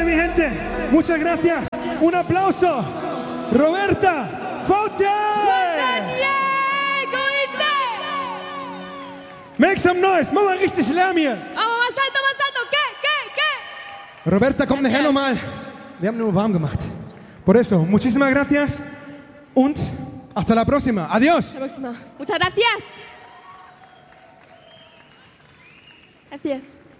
mi gente. Muchas gracias. Un aplauso. Roberta Faute. Make some noise. Mach mal richtig Lärm hier. Vamos, más alto, más alto. ¿Qué? Roberta, komm nachher nochmal. Wir haben nur warm gemacht. Por eso, muchísimas gracias und hasta la próxima. Adiós. Hasta la próxima. Muchas gracias. Gracias.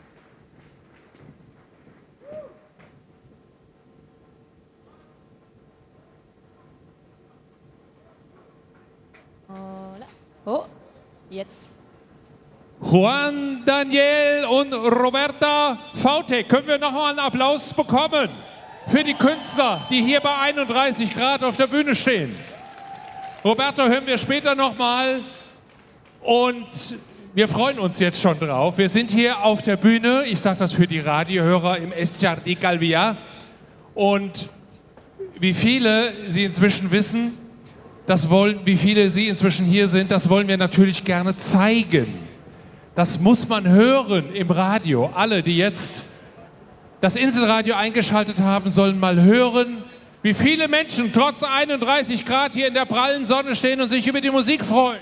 Hola. Oh, jetzt. Juan Daniel und Roberta Faute, können wir nochmal einen Applaus bekommen für die Künstler, die hier bei 31 Grad auf der Bühne stehen. Roberta hören wir später nochmal und wir freuen uns jetzt schon drauf. Wir sind hier auf der Bühne, ich sage das für die Radiohörer im Es Jardí Calviá, und wie viele Sie inzwischen wissen, wie viele Sie inzwischen hier sind, das wollen wir natürlich gerne zeigen. Das muss man hören im Radio. Alle, die jetzt das Inselradio eingeschaltet haben, sollen mal hören, wie viele Menschen trotz 31 Grad hier in der prallen Sonne stehen und sich über die Musik freuen.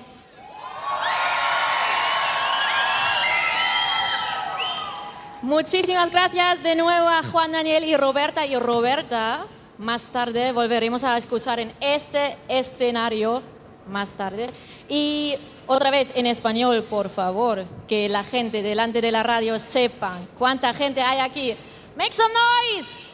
Muchísimas gracias de nuevo a Juan Daniel y Roberta. Y Roberta, más tarde volveremos a escuchar en este escenario más tarde. Y otra vez en español, por favor, que la gente delante de la radio sepan cuánta gente hay aquí. Make some noise!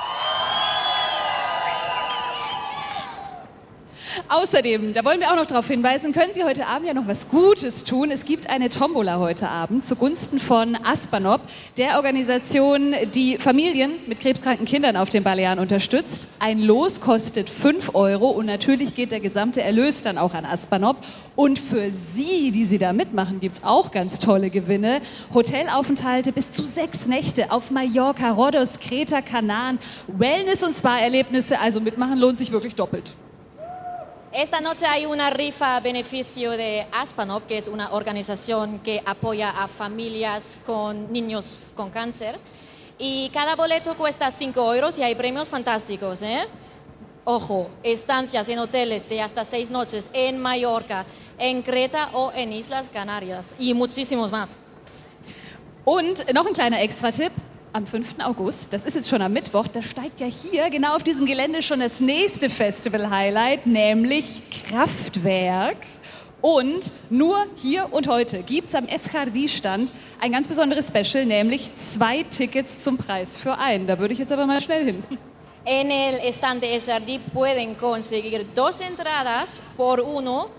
Außerdem, da wollen wir auch noch darauf hinweisen, können Sie heute Abend ja noch was Gutes tun. Es gibt eine Tombola heute Abend zugunsten von Aspanop, der Organisation, die Familien mit krebskranken Kindern auf den Balearen unterstützt. Ein Los kostet 5 € und natürlich geht der gesamte Erlös dann auch an Aspanop. Und für Sie, die Sie da mitmachen, gibt es auch ganz tolle Gewinne. Hotelaufenthalte bis zu 6 Nächte auf Mallorca, Rhodos, Kreta, Kanaren, Wellness- und Spa-Erlebnisse. Also mitmachen lohnt sich wirklich doppelt. Esta noche hay una rifa a beneficio de Aspanop, que es una organización que apoya a familias con niños con cáncer. Y cada boleto cuesta 5 € y hay premios fantásticos, ¿eh? Ojo, estancias en hoteles de hasta 6 noches en Mallorca, en Creta o en Islas Canarias y muchísimos más. Und noch ein kleiner Extra-Tipp. Am 5. August, das ist jetzt schon am Mittwoch, da steigt ja hier genau auf diesem Gelände schon das nächste Festival-Highlight, nämlich Kraftwerk. Und nur hier und heute gibt es am Es Jardí-Stand ein ganz besonderes Special, nämlich 2 Tickets zum Preis für einen. Da würde ich jetzt aber mal schnell hin. En el stand de Es Jardí pueden conseguir 2 entradas por uno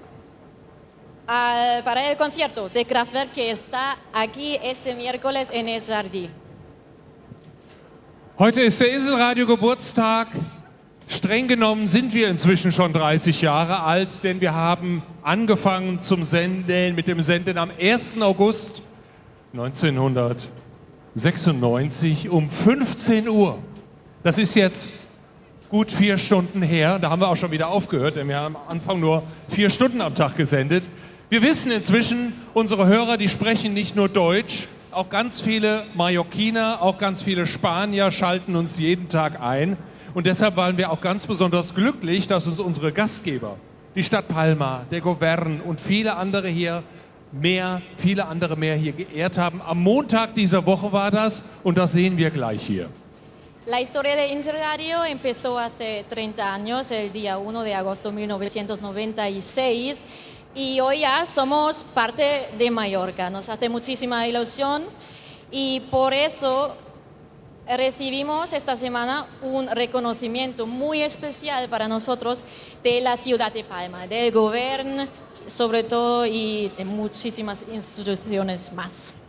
para el concierto de Kraftwerk que está aquí este miércoles en Es Jardí. Heute ist der Inselradio Geburtstag. Streng genommen sind wir inzwischen schon 30 Jahre alt, denn wir haben angefangen mit dem Senden am 1. August 1996 um 15 Uhr. Das ist jetzt gut 4 Stunden her. Da haben wir auch schon wieder aufgehört, denn wir haben am Anfang nur 4 Stunden am Tag gesendet. Wir wissen inzwischen, unsere Hörer, die sprechen nicht nur Deutsch, auch ganz viele Mallorquiner, auch ganz viele Spanier schalten uns jeden Tag ein. Und deshalb waren wir auch ganz besonders glücklich, dass uns unsere Gastgeber, die Stadt Palma, der Govern und viele andere mehr hier geehrt haben. Am Montag dieser Woche war das und das sehen wir gleich hier. La historia de Inselradio empezó hace 30 años, el día 1 de agosto de 1996. Y hoy ya somos parte de Mallorca, nos hace muchísima ilusión y por eso recibimos esta semana un reconocimiento muy especial para nosotros de la ciudad de Palma, del gobierno sobre todo y de muchísimas instituciones más.